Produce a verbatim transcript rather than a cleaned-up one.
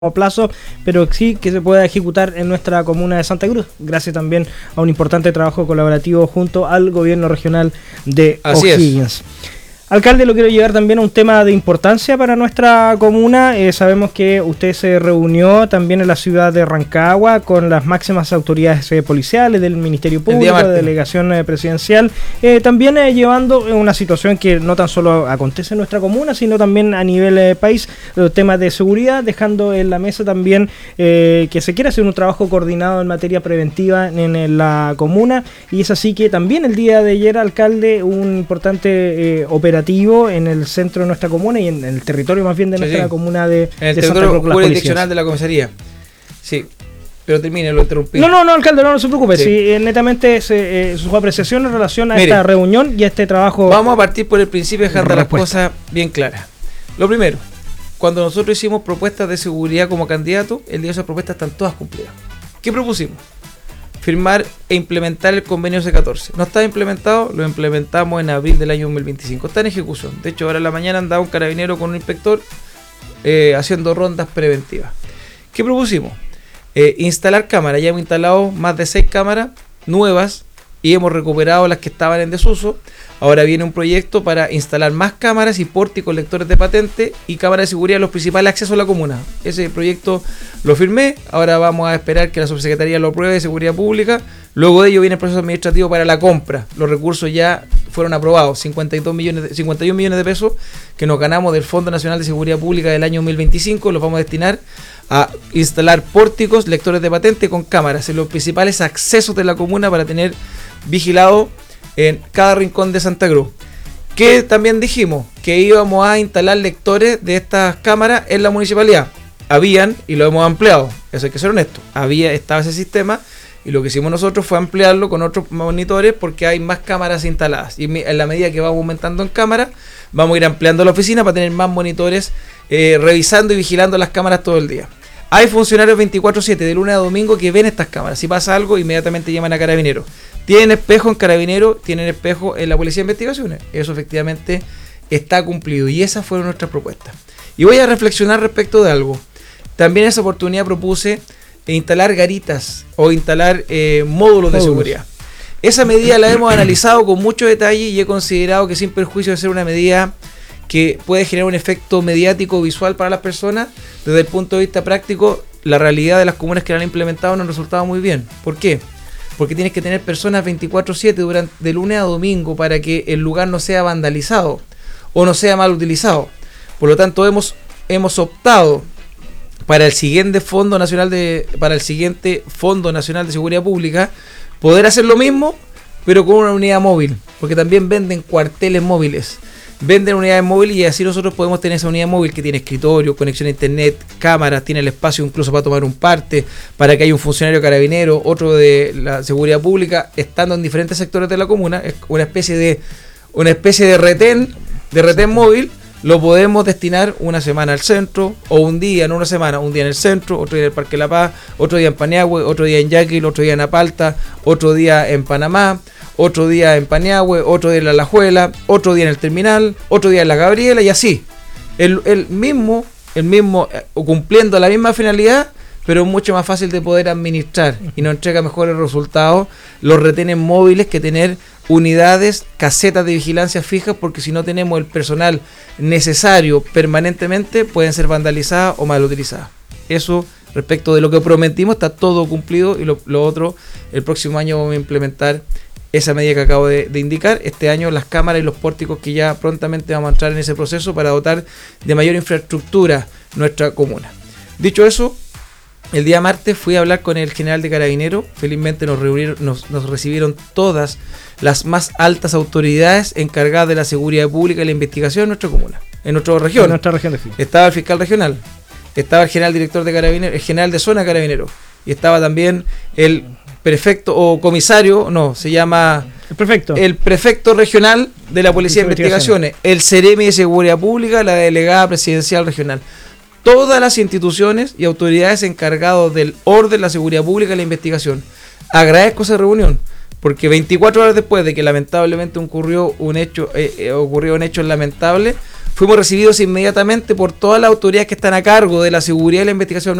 plazo, pero sí que se pueda ejecutar en nuestra comuna de Santa Cruz, gracias también a un importante trabajo colaborativo junto al gobierno regional de O'Higgins. Alcalde, lo quiero llevar también a un tema de importancia para nuestra comuna. Eh, sabemos que usted se reunió también en la ciudad de Rancagua con las máximas autoridades eh, policiales del Ministerio Público, de delegación eh, presidencial, eh, también eh, llevando una situación que no tan solo acontece en nuestra comuna, sino también a nivel eh, país, los temas de seguridad, dejando en la mesa también eh, que se quiere hacer un trabajo coordinado en materia preventiva en, en la comuna, y es así que también el día de ayer, alcalde, un importante eh, operativo en el centro de nuestra comuna y en el territorio más bien de sí, nuestra sí. comuna de, en el de territorio jurisdiccional de la comisaría. Sí, pero termine, lo interrumpí. No, no, no, alcalde, no, no se preocupe. Sí. Si eh, netamente se, eh, su apreciación en relación a Mire, esta reunión y a este trabajo. Vamos a partir por el principio, dejando las cosas bien claras. Lo primero, cuando nosotros hicimos propuestas de seguridad como candidato, el día de esas propuestas están todas cumplidas. ¿Qué propusimos? Firmar e implementar el convenio C catorce. No está implementado, lo implementamos en abril del año dos mil veinticinco. Está en ejecución. De hecho, ahora en la mañana andaba un carabinero con un inspector eh, haciendo rondas preventivas. ¿Qué propusimos? Eh, instalar cámaras. Ya hemos instalado más de seis cámaras nuevas y hemos recuperado las que estaban en desuso. Ahora viene un proyecto para instalar más cámaras y pórticos lectores de patente y cámaras de seguridad en los principales accesos a la comuna. Ese proyecto lo firmé, ahora vamos a esperar que la subsecretaría lo apruebe de Seguridad Pública. Luego de ello viene el proceso administrativo para la compra. Los recursos ya fueron aprobados, cincuenta y dos millones de, cincuenta y un millones de pesos que nos ganamos del Fondo Nacional de Seguridad Pública del año dos mil veinticinco, los vamos a destinar a instalar pórticos lectores de patente con cámaras en los principales accesos de la comuna para tener vigilado en cada rincón de Santa Cruz. Que también dijimos que íbamos a instalar lectores de estas cámaras en la municipalidad. Habían, y lo hemos ampliado, eso hay que ser honesto, había, estaba ese sistema, y lo que hicimos nosotros fue ampliarlo con otros monitores porque hay más cámaras instaladas. Y en la medida que vamos aumentando en cámaras, vamos a ir ampliando la oficina para tener más monitores eh, revisando y vigilando las cámaras todo el día. Hay funcionarios veinticuatro siete de lunes a domingo que ven estas cámaras. Si pasa algo, inmediatamente llaman a Carabineros. Tienen espejo en Carabineros, tienen espejo en la Policía de Investigaciones. Eso efectivamente está cumplido y esas fueron nuestras propuestas. Y voy a reflexionar respecto de algo. También en esa oportunidad propuse instalar garitas o instalar eh, módulos de seguridad. Esa medida la hemos analizado con mucho detalle y he considerado que sin perjuicio de ser una medida que puede generar un efecto mediático visual para las personas, desde el punto de vista práctico, la realidad de las comunas que la han implementado no han resultado muy bien. ¿Por qué? Porque tienes que tener personas veinticuatro siete durante de lunes a domingo para que el lugar no sea vandalizado o no sea mal utilizado. Por lo tanto, hemos, hemos optado para el siguiente Fondo Nacional de para el siguiente Fondo Nacional de Seguridad Pública poder hacer lo mismo, pero con una unidad móvil, porque también venden cuarteles móviles. Venden unidades móviles y así nosotros podemos tener esa unidad móvil que tiene escritorio, conexión a internet, cámaras, tiene el espacio incluso para tomar un parte, para que haya un funcionario carabinero, otro de la seguridad pública, estando en diferentes sectores de la comuna. Es una especie de una especie de retén, de retén móvil. Lo podemos destinar una semana al centro, o un día, no una semana, un día en el centro, otro día en el Parque La Paz, otro día en Paniagüe, otro día en Yaquil, otro día en Apalta, otro día en Panamá, otro día en Paniagüe, otro día en La Alajuela, otro día en el Terminal, otro día en La Gabriela y así. El, el mismo, el mismo, cumpliendo la misma finalidad, pero mucho más fácil de poder administrar y nos entrega mejores resultados los retenes móviles que tener unidades, casetas de vigilancia fijas, porque si no tenemos el personal necesario permanentemente, pueden ser vandalizadas o mal utilizadas. Eso respecto de lo que prometimos, está todo cumplido, y lo, lo otro, el próximo año vamos a implementar esa medida que acabo de, de indicar. Este año las cámaras y los pórticos que ya prontamente vamos a entrar en ese proceso para dotar de mayor infraestructura nuestra comuna. Dicho eso, el día martes fui a hablar con el general de Carabineros. Felizmente nos, reunieron, nos, nos recibieron todas las más altas autoridades encargadas de la seguridad pública y la investigación en nuestra comuna, en nuestra región. En nuestra región de estaba el fiscal regional, estaba el general director de Carabineros, el general de zona de Carabineros, y estaba también el prefecto o comisario, no, se llama el prefecto, el prefecto regional de la Policía de Investigaciones, el Ceremi de Seguridad Pública, la delegada presidencial regional. Todas las instituciones y autoridades encargadas del orden, la seguridad pública y la investigación. Agradezco esa reunión, porque veinticuatro horas después de que lamentablemente ocurrió un hecho, eh, eh, ocurrió un hecho lamentable, fuimos recibidos inmediatamente por todas las autoridades que están a cargo de la seguridad y la investigación